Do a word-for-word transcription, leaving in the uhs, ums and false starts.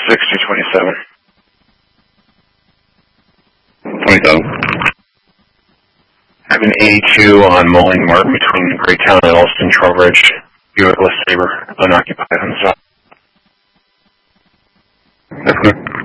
sixty twenty-seven. twenty-seven. I have an eighty-two on Moline Martin between Greytown and Elston Trowbridge. Buick LeSabre, unoccupied on the south. That's good.